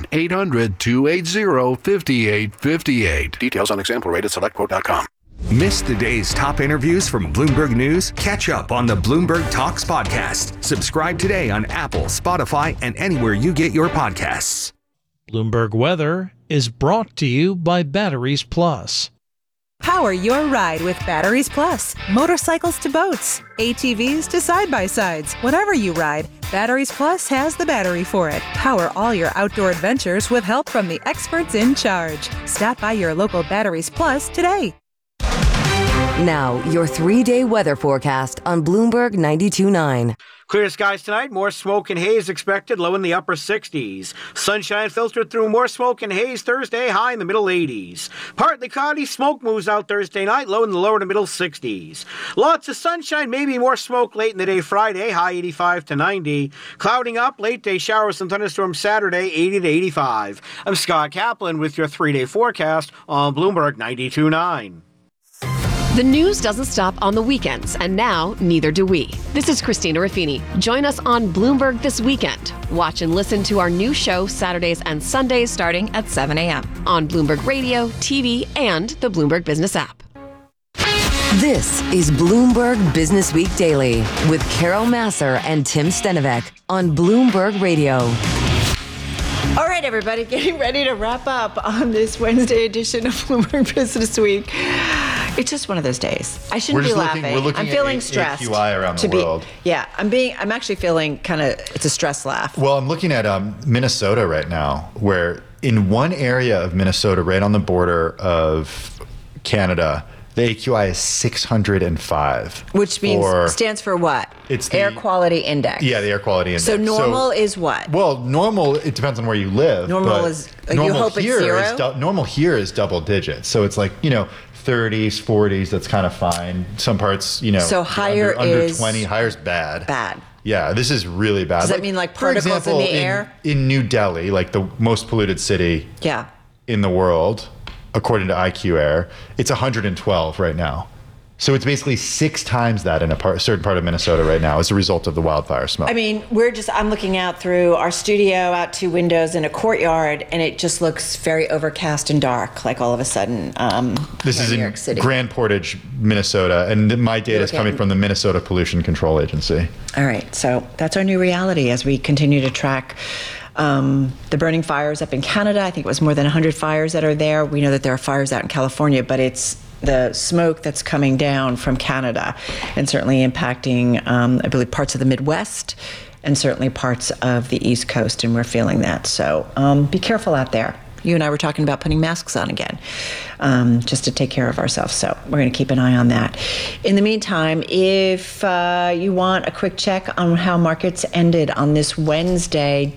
1-800-280-5858. Details on example rate at SelectQuote.com. Miss the day's top interviews from Bloomberg News? Catch up on the Bloomberg Talks podcast. Subscribe today on Apple, Spotify, and anywhere you get your podcasts. Bloomberg Weather is brought to you by Batteries Plus. Power your ride with Batteries Plus. Motorcycles to boats, ATVs to side-by-sides. Whatever you ride, Batteries Plus has the battery for it. Power all your outdoor adventures with help from the experts in charge. Stop by your local Batteries Plus today. Now, your 3-day weather forecast on Bloomberg 92.9. Clear skies tonight, more smoke and haze expected, low in the upper 60s. Sunshine filtered through, more smoke and haze Thursday, high in the middle 80s. Partly cloudy, smoke moves out Thursday night, low in the lower to middle 60s. Lots of sunshine, maybe more smoke late in the day Friday, high 85 to 90. Clouding up, late day showers and thunderstorms Saturday, 80 to 85. I'm Scott Kaplan with your 3-day forecast on Bloomberg 92.9. The news doesn't stop on the weekends, and now neither do we. This is Christina Ruffini. Join us on Bloomberg this weekend. Watch and listen to our new show Saturdays and Sundays starting at 7 a.m. on Bloomberg Radio, TV, and the Bloomberg Business app. This is Bloomberg Business Week Daily with Carol Massar and Tim Stenovec on Bloomberg Radio. All right, everybody, getting ready to wrap up on this Wednesday edition of Bloomberg Business Week. It's just one of those days. I shouldn't be laughing. I'm feeling stressed. AQI around the world. I'm actually feeling kind of, it's a stress laugh. Well, I'm looking at Minnesota right now, where in one area of Minnesota, right on the border of Canada, the AQI is 605. Which means, stands for what? It's Air Quality Index. Yeah, the Air Quality Index. So normal is what? Well, normal, it depends on where you live. Normal is, you hope it's zero? Normal here is double digits. So it's like, 30s, 40s, that's kind of fine. Some parts, So higher under is 20, higher's bad. Bad. Yeah, this is really bad. Does that mean like particles in the air? In New Delhi, like the most polluted city in the world, according to IQ Air, it's 112 right now. So it's basically 6 times that in a certain part of Minnesota right now as a result of the wildfire smoke. I mean, I'm looking out through our studio, out 2 windows in a courtyard, and it just looks very overcast and dark, like all of a sudden. This is New in York City. Grand Portage, Minnesota, and my data is coming from the Minnesota Pollution Control Agency. All right, so that's our new reality as we continue to track the burning fires up in Canada. I think it was more than 100 fires that are there. We know that there are fires out in California, but it's the smoke that's coming down from Canada and certainly impacting, I believe, parts of the Midwest and certainly parts of the East Coast, and we're feeling that. So be careful out there. You and I were talking about putting masks on again, just to take care of ourselves. So we're going to keep an eye on that. In the meantime, if you want a quick check on how markets ended on this Wednesday,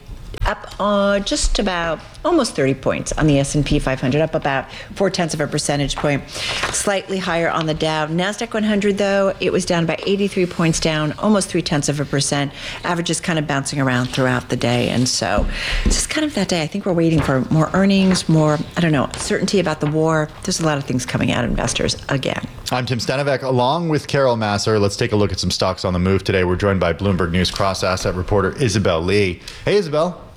up just about almost 30 points on the S&P 500, up about 0.4 of a percentage point, slightly higher on the Dow. NASDAQ 100, though, it was down about 83 points down, almost 0.3 of a percent. Average is kind of bouncing around throughout the day. And so it's just kind of that day. I think we're waiting for more earnings, more, certainty about the war. There's a lot of things coming out of investors again. I'm Tim Stenivek, along with Carol Masser. Let's take a look at some stocks on the move today. We're joined by Bloomberg News cross-asset reporter Isabel Lee. Hey, Isabel.